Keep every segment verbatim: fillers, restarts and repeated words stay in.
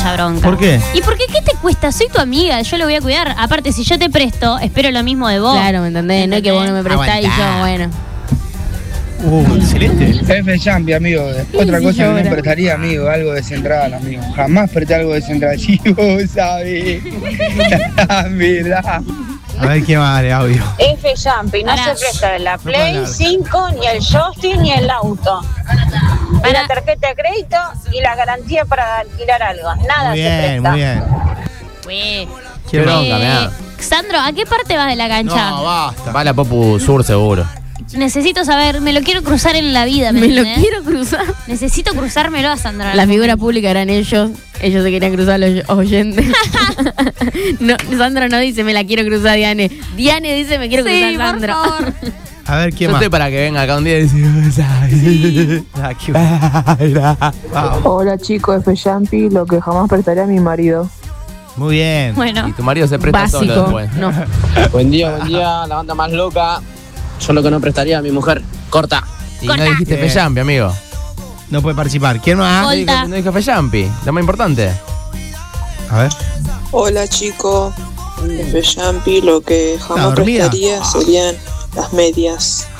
mucha bronca. ¿Por qué? ¿Y por qué? ¿Qué te cuesta? Soy tu amiga, yo lo voy a cuidar. Aparte, si yo te presto, espero lo mismo de vos. Claro, ¿me entendés? ¿entendés? No es que vos no me prestás y yo, bueno. Uh, excelente. F Champi, amigo. Otra sí, cosa que ahora. no prestaría, amigo, algo de central, amigo. Jamás presté algo de central. Si vos sabés. Verdad. A ver quién va a darle audio. F Champi, no Pará. se presta de la No Play puedo cinco, ni el joystick, ni el auto. Y la tarjeta de crédito y la garantía para alquilar algo. Nada Muy se bien, presta. muy bien. Güey. Qué Eh, bronca, me da. Sandro, ¿a qué parte vas de la cancha? No, basta. Va a la Popu Sur seguro. Necesito saber, me lo quiero cruzar en la vida. ¿me Me lo entendés? quiero cruzar. Necesito cruzármelo a Sandro. La figura pública eran ellos. Ellos se querían cruzar los oyentes. No, Sandra no dice me la quiero cruzar, Diane. Diane dice me quiero Sí, cruzar, por Sandra. favor. A ver quién Yo más. estoy para que venga acá un día y decir. Ah, qué wow. Hola chicos, F Champi, lo que jamás prestaría a mi marido. Muy bien. Bueno, Y tu marido se presta Básico. solo después. No. Buen día, buen día, la banda más loca. Yo lo que no prestaría a mi mujer, corta. Y no Corta. dijiste Bien. Fejampi, amigo. No puede participar. ¿Quién más? No Volta. dijo, no dijo Fejampi, lo más importante. A ver. Hola chicos, F Champi, lo que ¿Está jamás dormida? prestaría serían las medias.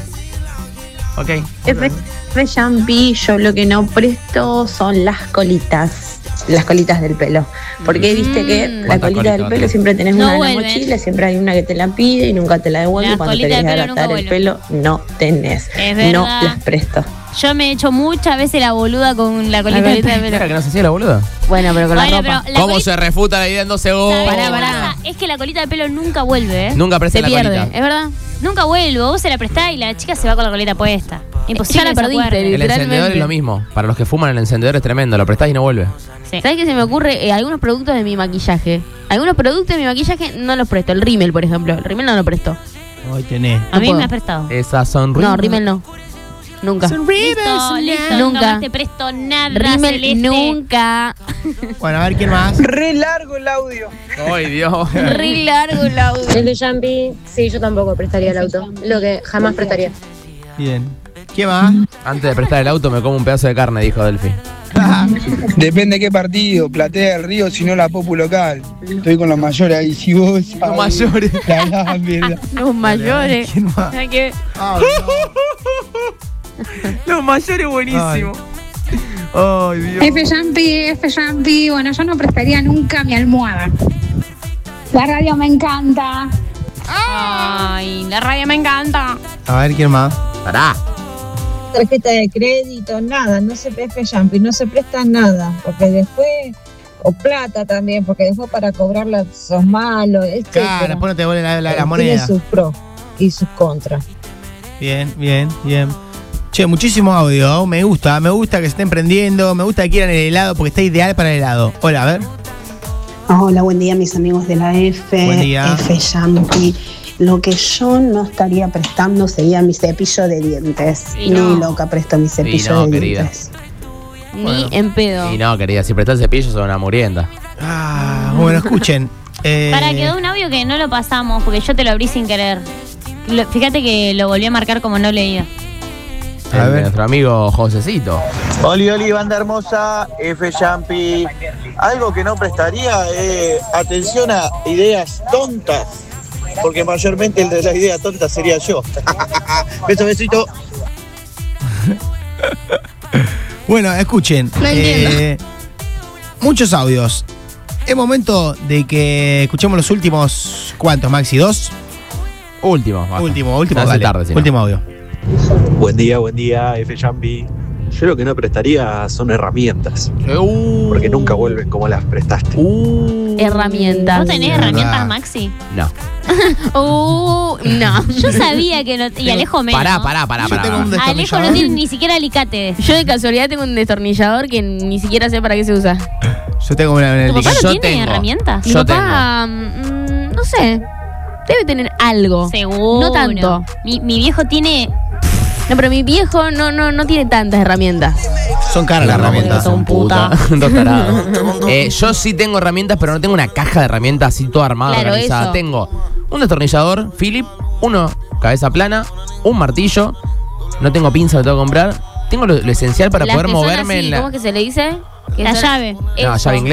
Ok. F Champi, yo lo que no presto son las colitas, las colitas del pelo. Porque viste que la ¿Cuántas colita del colitas pelo tenés? siempre tenés No una en la vuelven. mochila, siempre hay una que te la pide y nunca te la devuelve. Las Cuando te colitas querés de pelo nunca agarrar el vuelven. pelo, no tenés. Es verdad. No las presto. yo me he hecho muchas veces la boluda con la colita, La colita de de ¿Era que no se hacía la boluda? Bueno, pero con Bueno, la ropa. pero la ¿Cómo colita- se refuta la idea en dos ¿sabes segundos? qué Pará, pará. pasa? Es que la colita de pelo nunca vuelve, ¿eh? Nunca presté Se la pierde, colita. ¿es verdad? Nunca vuelve. Vos se la prestás y la chica se va con la colita puesta. Imposible. Ya la que se perdiste, acuerde. El encendedor literalmente. es lo mismo. Para los que fuman, el encendedor es tremendo. Lo prestás y no vuelve. Sí. ¿Sabes qué se me ocurre? Eh, algunos productos de mi maquillaje. Algunos productos de mi maquillaje no los presto. El rímel, por ejemplo. El rímel no lo presto. Hoy tenés. A mí puedo. me has prestado. Esa sonrisa. No, rímel no. Nunca. Listo, listo. Nunca. Nunca más te presto nada, Rímel Celeste. nunca. Bueno, a ver quién más. Re largo el audio. Ay, Dios. Re largo el audio. El de Champi, sí, yo tampoco prestaría el auto. Lo que jamás prestaría. Bien. ¿Quién más? Antes de prestar el auto me como un pedazo de carne, dijo Delphi. Depende de qué partido. Platea del Río, si no la Popu local. Estoy con los mayores ahí. Si vos sabés. Los mayores. La, la verdad. Los mayores. ¿Quién más? Hay que- Ah, Los mayores buenísimo. Ay, Dios. F Champi, F Champi, bueno, yo no prestaría nunca mi almohada. La radio me encanta. Ay, la radio me encanta. no. A ver quién más. Pará. Tarjeta de crédito, nada, no se F Champi, no se presta nada. Porque después, o plata también, porque después para cobrarla sos malo, etcétera. Claro, después no te devuelven la, la, la Tiene moneda. sus pros y sus contras. Bien, bien, bien. Che, muchísimo audio. Me gusta, me gusta que se estén prendiendo. Me gusta que quieran el helado porque está ideal para el helado. Hola, a ver. Hola, buen día mis amigos de la F. Buen día. F Champi. Lo que yo no estaría prestando sería mi cepillo de dientes. Y no. Ni loca presto mi cepillo no, de querida. dientes. Ni Bueno. en pedo. Y no, querida, si prestás el cepillo sos una murienda. Ah, bueno, escuchen. Eh, Para, quedó un audio que no lo pasamos porque yo te lo abrí sin querer. Lo- fíjate que lo volví a marcar como no leído. A El de ver. nuestro amigo Josecito. Oli, Oli, banda hermosa, F Champi. Algo que no prestaría es atención a ideas tontas, porque mayormente el de la idea tonta sería yo. Beso, besito. Bueno, escuchen. No entiendo. eh, muchos audios. Es momento de que escuchemos los últimos. ¿Cuántos, Maxi? ¿Dos? Último. basta. Último, último. Se hace Dale. tarde, si no. Último audio. Buen día, buen día, F Champi. Yo lo que no prestaría son herramientas, Uh, porque nunca vuelven como las prestaste. Uh, Herramientas. ¿Vos tenés es herramientas, verdad. Maxi? No. Uh, no. Yo sabía que no. Y Alejo menos. Pará, pará, pará, Yo pará. tengo un pará. Alejo destornillador. no tiene ni siquiera alicate. Yo de casualidad tengo un destornillador que ni siquiera sé para qué se usa. Yo tengo una. ¿Tu papá Yo no tiene tengo. herramientas? Mi Yo papá, mm, no sé, debe tener algo. Seguro. No tanto. Mi, mi viejo tiene. No, pero mi viejo no, no, no tiene tantas herramientas. Son caras las No, herramientas. son puta. Dos tarados. Eh, yo sí tengo herramientas, pero no tengo una caja de herramientas así toda armada, Claro, organizada. eso. Tengo un destornillador Philip, uno cabeza plana, un martillo. No tengo pinza, lo tengo que comprar. Tengo lo, lo esencial para Las poder que son moverme así, en la. ¿cómo es que se le dice? Que La son- llave. No, Eso. llave inglesa.